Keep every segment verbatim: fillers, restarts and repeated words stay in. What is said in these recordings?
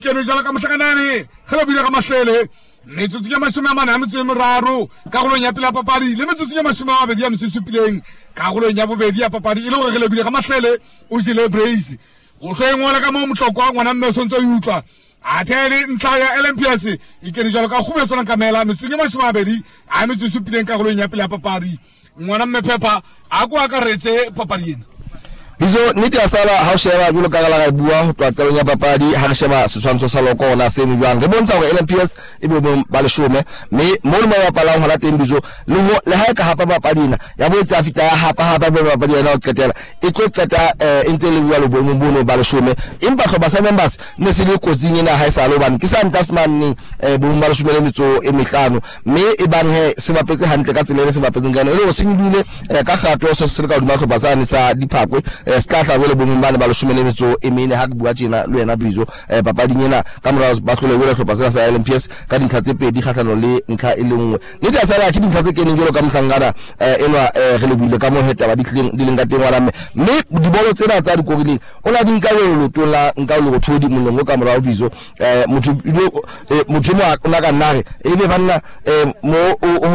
ke ne jala ka mohlakanane khela bile ka mahlele metsotso ya mashome a mane a metso e meraro karolong ya pele ya papadi le metsotso ya mashome a mabedi ya metso e supileng karolong ya bobedi ya papadi e le gore re lebile ka mahlele o jele brace o tlo e ngola ka mo motlokwa ngwana mme o sontse o utlwa a thele ntlha ya L M P S e kene jalo ka khubetsona kamela metsotso ya mashome a mabedi a metso e supileng karolong ya pele ya papadi ngwana mme Peppa a go akaretse papadi ena bizo niti asala ha sheba julo ka la bua ho twa nya papadi ha sheba setswantsho sa loko na se mjwang re bontsha go L M P S e be ba le shome me mo le ba pala ho la teng bizo le ho le ha ka hapa papadi na ya bo tsa fita ya hapa hapa ba papadi na o qetela e tlo qeta ente le bua le bo mo ba le shome empa go ba sa members ne se le kotsing ena ha isa lo ban ke sa ntasman ni bo ba le shome le metso e mehlano me e bang he se bapetse hantle ka tsela le se bapetseng kana le o sengile ka kgatlo so se le ka di matlo basane sa diphakwe stahla wele bo mbane ba le shome le metso e mene ha ke bua tjena le wena bizo papadi nyena ka mora ba tlole wele hlopha sa L M P S ka dintlha tse pedi kgahlano le ntlha e le nngwe le tsa sala ke dintlha tse keneng jolo ka mhlangana enwa re le buile ka mo heta ba ditleng di lenga teng wala mme mme dibolo tsena tsa dikorileng ona di nka le tola nka le go thodi molongo ka mora o bizo motho motho mo ona ka nare e be banna mo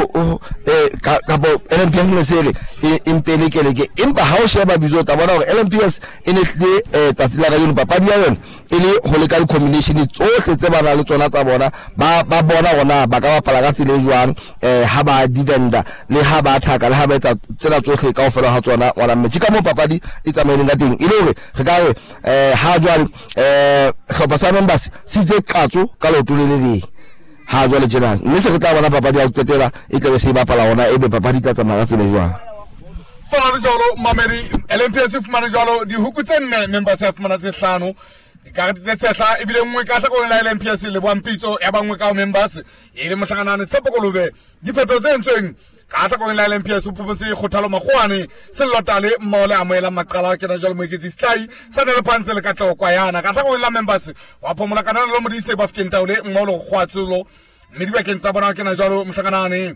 ka bo L M P S ne sele impele keleke empa ha o sheba bizo ta bona L M P S e ne tle tatsi la ga yona papadi ya yona e le go le ka di combination tsohle tse bana le tsona tsa bona ba ba bona gona ba ka bapala ka tsile jwang ha ba defender le ha ba attack le ha ba etsa tsena tsohle ka ofela ha tsona wala mme ka mo papadi e tsamaileng ka teng e le hore re ka re ha jwale hlopha sa members se tse katso ka lo tulelele ha jwale jena mme se re tla bona papadi ya go qetela e tla be se bapala gona e be papadi tsa tsamaya ka tsile jwang fana jalo mamedi L M P S fumana jalo di hukutse nne members ya fumana tse hlano dikarete tse sehla ebile nngwe ka tlhakong la L M P S le boampitso ya bangwe ka members e le mohlakanane tshepo kolobe dipheto tse ntsweng ka tlhakong la L M P S o phomotse kgothalo magwane se lotale mmole a moela maqala ke na jalo moeketsi stai sa ne le phantse le ka tlokwa yana ka tlhakong la members wa phomola kana le modise ba fikeng taole mmolo khwatsolo mme dibakeng tsa bona ke na jalo mohlakanane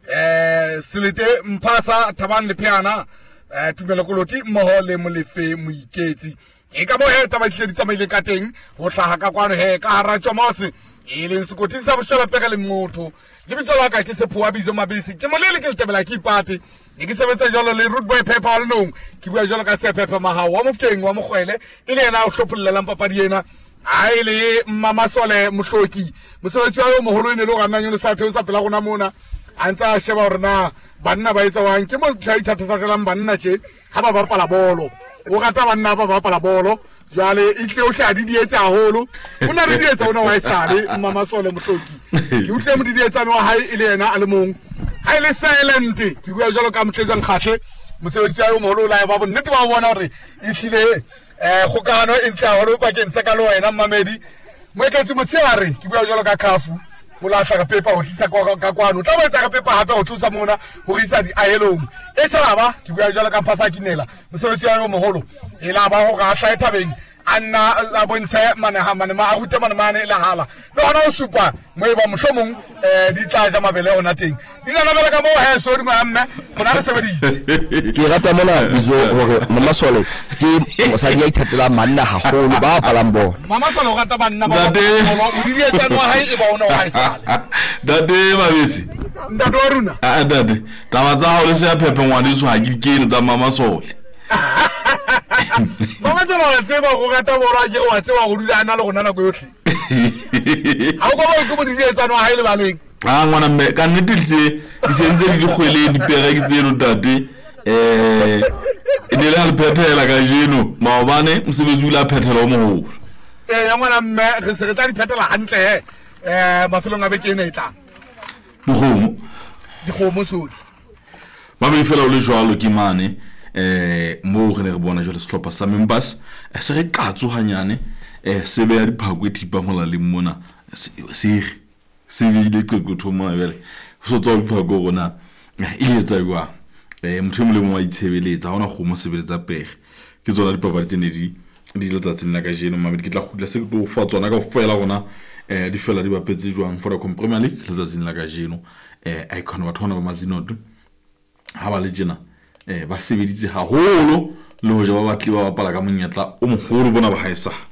eh silete mphasa thabang le piana eh tumelo koloti mmoho le molefe moiketsi e ka mo he taba tledi tsamaile ka teng ho hlaha ka kwano he ka hara tshomose e leng sekoti sa boshela peka le motho le bitso la ka ke se phua bizo mabisi ke molele ke le tebela ke ipate e ke sebetsa jalo le root boy Peppa le nong ke bua jalo ka se Peppa mahao wa mofkeng wa mogwele e le yena o hlopollela papadi ena a ile mama sole mohloki mosebetsi wa yo moholo ene le go nna nyo le sa theo sa pela gona mona anta sheba hore na banna ba etsa wang ke mo tlhai thathatatelang banna tje ha ba bapala bolo o gata banna ba bapala bolo jale e tle o hla di dietse haholo ona re dietsa ona wa isale mama sole mohloki ke utlwe mo di dietsa no ha ile yena a le mong ha ile silent ke bua jalo ka motlejang khahle mosebetsi wa moholo la ba bonnete ba bona hore e hlile eh khokano e ntla hore ba ke ntse ka le wena mamedi mo eketsi motsheare ke bua jalo ka khafu mola hla ka Peppa ho tlisa ka kwano tla ba etsa ka Peppa hape ho tlosa mona ho isa di aelong e tshaba ke bua jalo ka phasa kinela mosebetsi wa moholo e la ba ho ga hla ethabeng anna la bontshe mane ha mane ma a rute mane mane la hala le hona o supa mo e ba mohlomong eh di tla ja mabele ona teng di na mabele ka mo he so di mo amme bona re sebeditse ke rata mona bizo hore mama sole ke mosadi ya ithatela manna haholo ba palambo mama sole o rata banna ba o di etsa no ha e ba ona wa isala dade mabisi ndado runa a dade taba tsa ho le se ya Peppa ngwadi so ha ke dikene tsa mama sole mama sole wa tseba go rata bora ke wa tseba go dula ana le go nana go yotlhe ha o go ba go di etsa no ha ile ba leng a ngwana mme ka nnete tse di sentse di kgwele di pega ke tseno dade eh ene le al phethela ka jeno maobane mosebetsi o la phethela o moholo eh ya ngwana mme re se re tla di phethela hantle eh mafelong a beke ene e tlang mogomo di gomo sodi ba me fela o le jwalo ke mane eh mo re ne re bona jole sehlopha sa members se re qatso hanyane eh se be ya diphako e thipa mola le mona se se bile qeko thoma bele so tswa diphako gona e etsa jwa eh motho mo le mo wa itshebeletsa hona go mo sebeletsa pege ke tsona dipapadi tsene di di le tsa tsena ka jeno mabedi ke tla khutla se go fa tsona ka fela gona eh di fela di bapetse jwang for the Premier League le tsa tsena ka jeno eh icon wa thona ba mazinoto ha ba le jena eh ba sebeditse haholo le ho ja ba batli ba bapala ka monyetla o moholo bona ba haesa